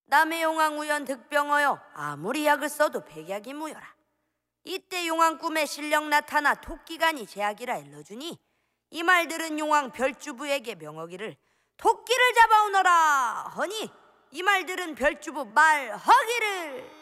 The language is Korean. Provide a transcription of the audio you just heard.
남의 용왕 우연 득병하여 아무리 약을 써도 백약이 무효라. 이때 용왕 꿈에 신령 나타나 토끼간이 제약이라 일러주니 이 말 들은 용왕 별주부에게 명하기를 토끼를 잡아오너라 허니 이 말 들은 별주부 말하기를